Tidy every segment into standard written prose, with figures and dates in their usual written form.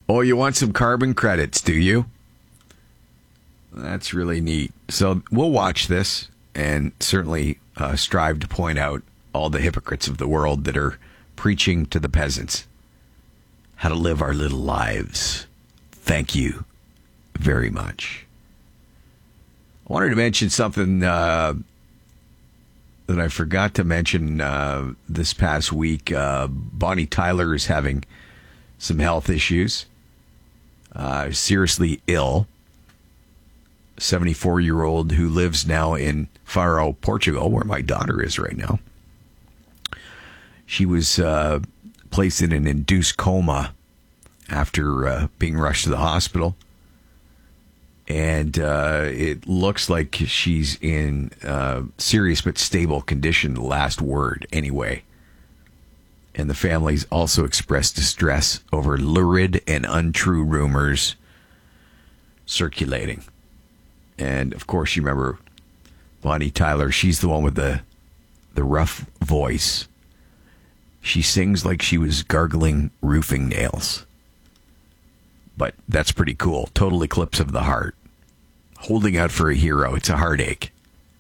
Oh, you want some carbon credits, do you? That's really neat. So we'll watch this and certainly strive to point out all the hypocrites of the world that are preaching to the peasants how to live our little lives. Thank you very much. I wanted to mention something that I forgot to mention this past week. Bonnie Tyler is having some health issues. Seriously ill. 74-year-old who lives now in Faro, Portugal, where my daughter is right now. She was placed in an induced coma after being rushed to the hospital. And it looks like she's in serious but stable condition, the last word anyway. And the family's also expressed distress over lurid and untrue rumors circulating. And, of course, you remember Bonnie Tyler. She's the one with the rough voice. She sings like she was gargling roofing nails. But that's pretty cool. Total eclipse of the heart. Holding out for a hero. It's a heartache.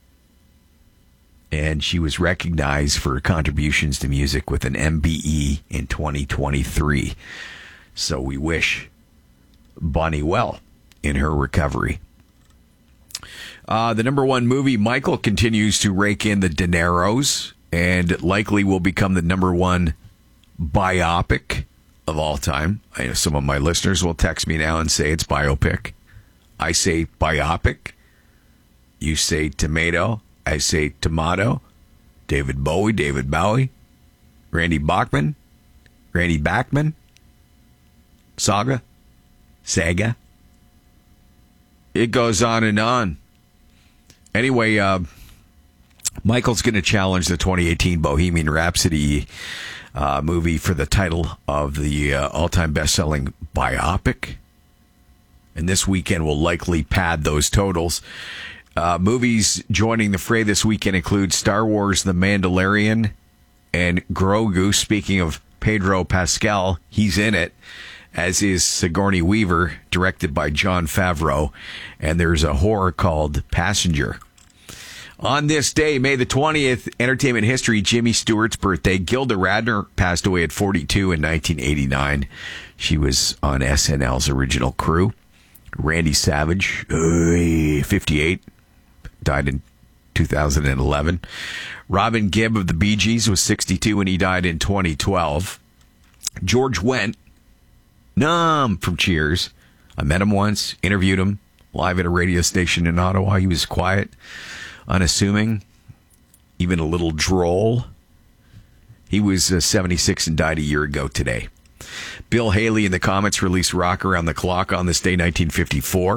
And she was recognized for her contributions to music with an MBE in 2023. So we wish Bonnie well in her recovery. The number one movie, Michael, continues to rake in the dineros and likely will become the number one biopic of all time. I know some of my listeners will text me now and say it's biopic. I say biopic. You say tomato. I say tomato. David Bowie. Randy Bachman. Saga. It goes on and on. Anyway, Michael's going to challenge the 2018 Bohemian Rhapsody movie for the title of the all-time best-selling biopic. And this weekend will likely pad those totals. Movies joining the fray this weekend include Star Wars The Mandalorian and Grogu. Speaking of Pedro Pascal, he's in it, as is Sigourney Weaver, directed by Jon Favreau. And there's a horror called Passenger. On this day, May the 20th, entertainment history, Jimmy Stewart's birthday. Gilda Radner passed away at 42 in 1989. She was on SNL's original crew. Randy Savage, 58, died in 2011. Robin Gibb of the Bee Gees was 62 when he died in 2012. George Wendt, from Cheers. I met him once, interviewed him live at a radio station in Ottawa. He was quiet, unassuming, even a little droll. He was 76 and died a year ago today. Bill Haley and the Comets released Rock Around the Clock on this day, 1954.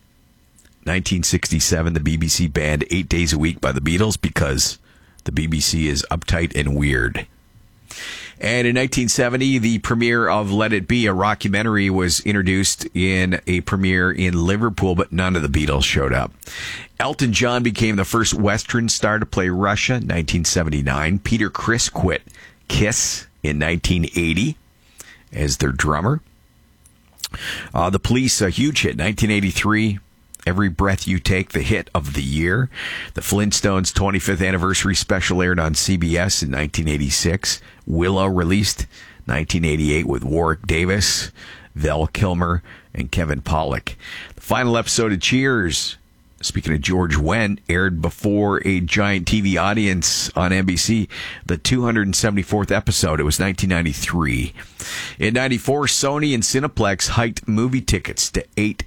1967, the BBC banned 8 Days a Week by the Beatles because the BBC is uptight and weird. And in 1970, the premiere of Let It Be, a rockumentary, was introduced in a premiere in Liverpool, but none of the Beatles showed up. Elton John became the first Western star to play Russia, 1979. Peter Criss quit Kiss in 1980 as their drummer. The Police, a huge hit, 1983. Every Breath You Take, the hit of the year. The Flintstones' 25th anniversary special aired on CBS in 1986. Willow released 1988 with Warwick Davis, Val Kilmer, and Kevin Pollak. The final episode of Cheers, speaking of George Wendt, aired before a giant TV audience on NBC. The 274th episode. It was 1993. In 94, Sony and Cineplex hiked movie tickets to $8.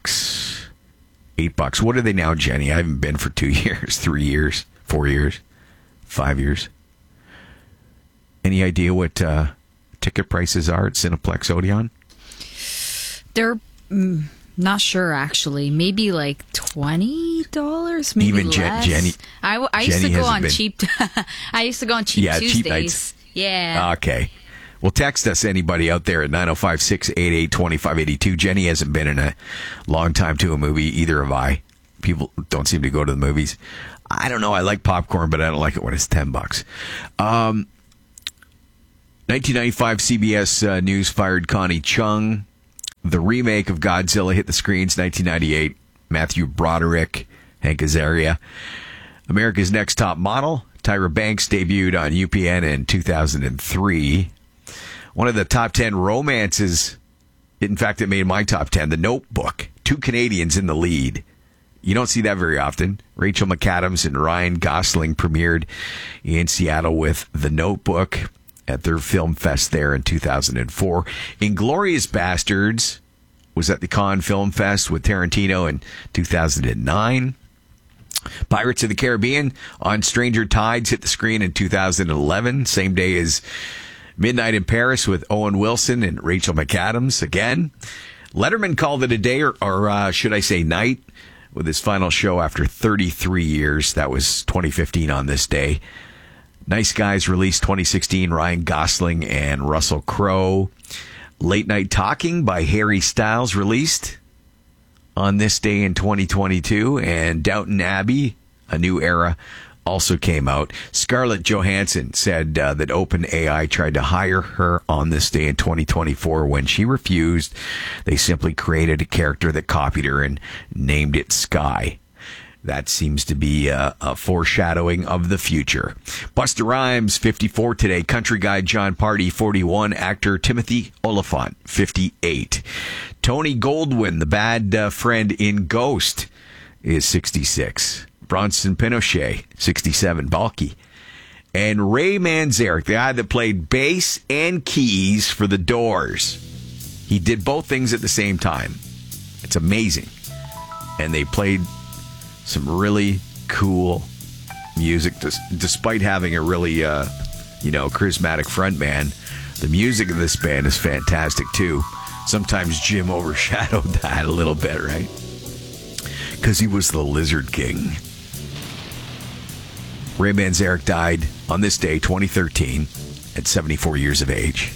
$8. What are they now, Jenny? I haven't been for 2 years, 3 years, 4 years, 5 years. Any idea what ticket prices are at Cineplex Odeon? They're not sure, actually. Maybe like $20, maybe even less. Jenny. I used to go on cheap. I used to go on cheap Tuesdays. Cheap nights. Yeah. Okay. Well, text us, anybody out there, at 905-688-2582. Jenny hasn't been in a long time to a movie. Either have I. People don't seem to go to the movies. I don't know. I like popcorn, but I don't like it when it's $10. 1995, CBS News fired Connie Chung The remake of Godzilla hit the screens 1998. Matthew Broderick, Hank Azaria. America's Next Top Model, Tyra Banks, debuted on UPN in 2003. One of the top 10 romances, in fact, it made my top 10, The Notebook. 2 Canadians in the lead. You don't see that very often. Rachel McAdams and Ryan Gosling premiered in Seattle with The Notebook at their film fest there in 2004. Inglourious Bastards was at the Cannes Film Fest with Tarantino in 2009. Pirates of the Caribbean on Stranger Tides hit the screen in 2011, same day as Midnight in Paris with Owen Wilson and Rachel McAdams again. Letterman called it a day, or should I say night, with his final show after 33 years. That was 2015 on this day. Nice Guys released 2016, Ryan Gosling and Russell Crowe. Late Night Talking by Harry Styles released on this day in 2022. And Downton Abbey, A New Era, also came out. Scarlett Johansson said that OpenAI tried to hire her on this day in 2024. When she refused, they simply created a character that copied her and named it Sky. That seems to be a foreshadowing of the future. Busta Rhymes, 54 today. Country guy John Party, 41. Actor Timothy Olyphant, 58. Tony Goldwyn, the bad friend in Ghost, is 66. Bronson Pinochet, 67. Balky. And Ray Manzarek, the guy that played bass and keys for The Doors. He did both things at the same time. It's amazing. And they played some really cool music, despite having a really, charismatic frontman. The music of this band is fantastic, too. Sometimes Jim overshadowed that a little bit, right? Because he was the Lizard King. Ray Manzarek died on this day, 2013, at 74 years of age.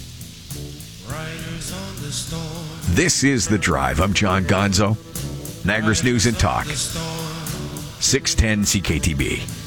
This is The Drive. I'm John Gonzo. Niagara's News and Talk. 610 CKTB.